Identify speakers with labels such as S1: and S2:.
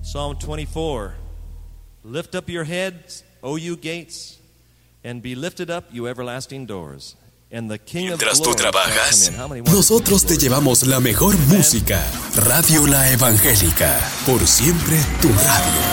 S1: Psalm 24. Lift up your heads, O you gates, and be lifted up, you everlasting doors. And the King of
S2: Mientras tú
S1: glory shall
S2: trabajas,
S1: come in. How many want
S2: nosotros
S1: the
S2: te
S1: King of glory?
S2: llevamos la mejor música. Radio La Evangélica, por siempre tu radio.